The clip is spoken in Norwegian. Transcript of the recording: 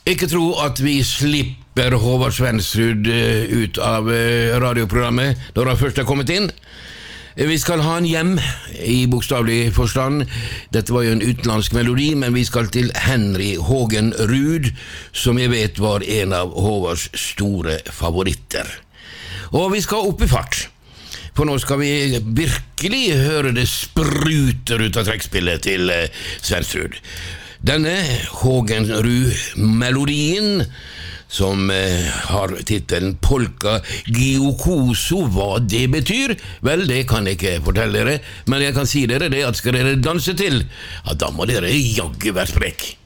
Ikke tro at vi slipper Håvard Svendsrud ut av radioprogrammet når han først kommet inn. Vi skal ha han hjem i bokstavelig forstand. Dette var jo en utenlandsk melodi, men vi skal til Henry Hågen Ruud, som jeg vet var en av Håvards store favoritter. Og vi skal opp i fart. For nå skal vi virkelig høre det spruter ut av trekkspillet til Svendsrud. Denne Hågen Ruud-melodien, som har titelen Polka Giocoso, hva det betyr? Vel, det kan jeg ikke fortelle dere, men jeg kan si dere det at skal dere danse til, ja, da må dere jaggu være sprekk.